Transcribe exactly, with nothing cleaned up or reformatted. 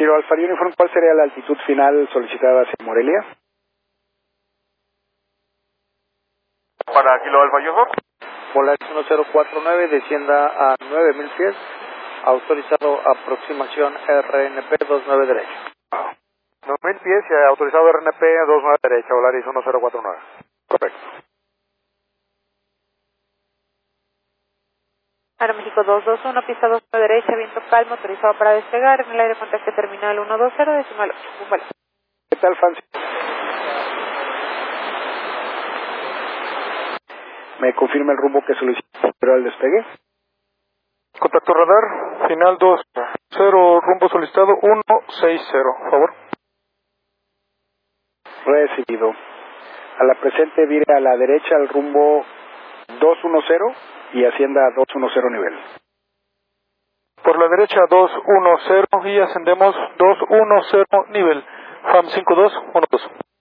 Kilo Alfa Uniform, ¿cuál sería la altitud final solicitada hacia Morelia? Para Kilo Alfa Uniform. Polaris uno cero cuatro nueve, descienda a nueve mil pies, autorizado aproximación R N P veintinueve derecha. nueve mil pies y autorizado R N P veintinueve derecha, Polaris uno cero cuatro nueve. Correcto. Aeroméxico dos dos uno, pista dos nueve derecha, viento calmo, autorizado para despegar, en el aire contacto terminal ciento veinte, decimal ocho, Buffalo. ¿Qué tal, Fancy? ¿Me confirma el rumbo que solicitó al despegue? Contacto radar, final dos cero, rumbo solicitado uno seis cero, por favor. Recibido. A la presente vire a la derecha al rumbo doscientos diez y ascienda a doscientos diez nivel. Por la derecha doscientos diez y ascendemos doscientos diez nivel, F A M cinco dos uno dos.